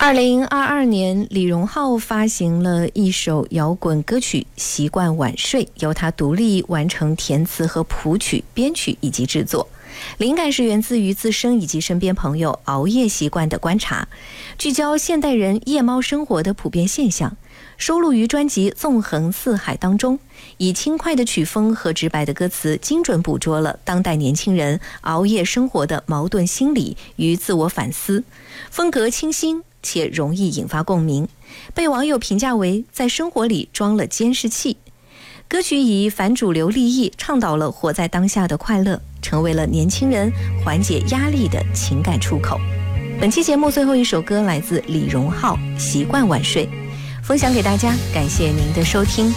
2022年，李荣浩发行了一首摇滚歌曲《习惯晚睡》，由他独立完成填词和谱曲、编曲以及制作。灵感是源自于自身以及身边朋友熬夜习惯的观察，聚焦现代人夜猫生活的普遍现象。收录于专辑《纵横四海》当中，以轻快的曲风和直白的歌词，精准捕捉了当代年轻人熬夜生活的矛盾心理与自我反思，风格清新且容易引发共鸣，被网友评价为在生活里装了监视器。歌曲以反主流立意，倡导了活在当下的快乐，成为了年轻人缓解压力的情感出口。本期节目最后一首歌来自李荣浩《习惯晚睡》，分享给大家，感谢您的收听。